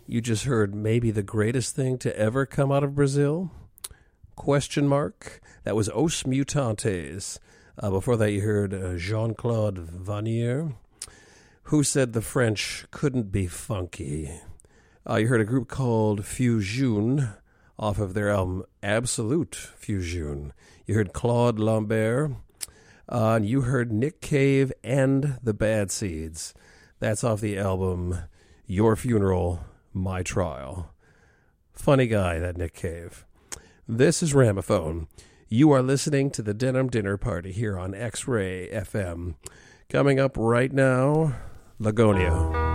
You just heard maybe the greatest thing to ever come out of Brazil? Question mark. That was Os Mutantes. Before that, you heard Jean-Claude Vanier, who said the French couldn't be funky. You heard a group called Fusion off of their album Absolute Fusion. You heard Claude Lambert. And you heard Nick Cave and the Bad Seeds. That's off the album Your Funeral, My Trial. Funny guy, that Nick Cave. This is Ramaphone. You are listening to the Denim Dinner Party here on X-Ray FM. Coming up right now, Lagonia.